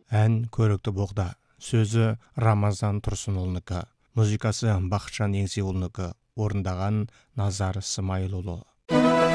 Ән көрікті боғда. Сөзі Рамазан Тұрсынұлынікі. Музыкасы Бақытжан Еңсеұлынікі. Орындаған Назар Смайылұлы.